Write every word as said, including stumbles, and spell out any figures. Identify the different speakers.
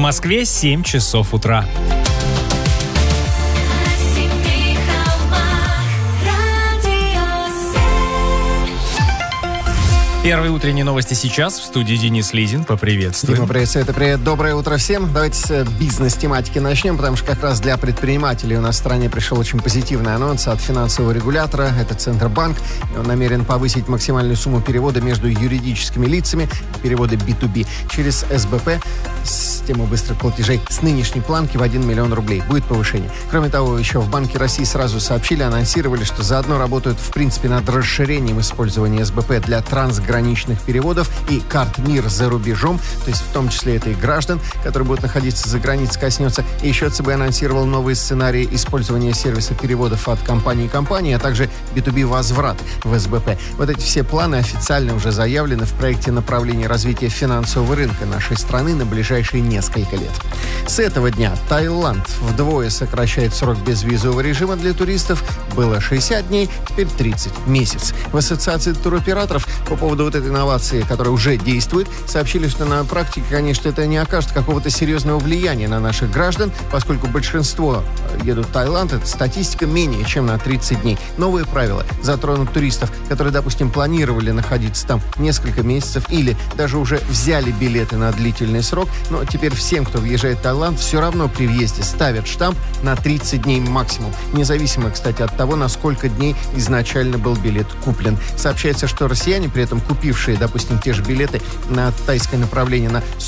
Speaker 1: Москве семь часов утра. Первые утренние новости сейчас. В студии Денис Лизин. Поприветствуем.
Speaker 2: Дима, привет, Света, привет. Доброе утро всем. Давайте с бизнес-тематики начнем, потому что как раз для предпринимателей у нас в стране пришел очень позитивный анонс от финансового регулятора. Это Центробанк. Он намерен повысить максимальную сумму перевода между юридическими лицами, переводы би ту би, через эс бэ пэ, систему быстрых платежей, с нынешней планки в один миллион рублей. Будет повышение. Кроме того, еще в Банке России сразу сообщили, анонсировали, что заодно работают, в принципе, над расширением использования эс бэ пэ для трансграничных граничных переводов и карт МИР за рубежом, то есть в том числе это и граждан, которые будут находиться за границей, коснется. И еще ЦБ анонсировал новые сценарии использования сервиса переводов от компании к компании, а также би ту би возврат в эс бэ пэ. Вот эти все планы официально уже заявлены в проекте направления развития финансового рынка нашей страны на ближайшие несколько лет. С этого дня Таиланд вдвое сокращает срок безвизового режима для туристов. Было шестьдесят дней, теперь тридцать, месяц. В Ассоциации туроператоров по поводу вот этой инновации, которая уже действует, сообщили, что на практике, конечно, это не окажет какого-то серьезного влияния на наших граждан, поскольку большинство едут в Таиланд, это статистика, менее чем на тридцать дней. Новые правила затронут туристов, которые, допустим, планировали находиться там несколько месяцев или даже уже взяли билеты на длительный срок, но теперь всем, кто въезжает в Таиланд, все равно при въезде ставят штамп на тридцать дней максимум, независимо, кстати, от того, на сколько дней изначально был билет куплен. Сообщается, что россияне, при этом купившие, допустим, те же билеты на тайское направление на